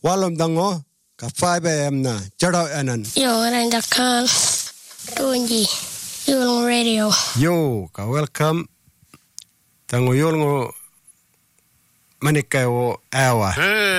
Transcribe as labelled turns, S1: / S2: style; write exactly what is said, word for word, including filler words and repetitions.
S1: walom dango ka five a m na charo anan
S2: yo randa kan tunji yulong radio
S1: yo ka welcome tango yulong manikayo awa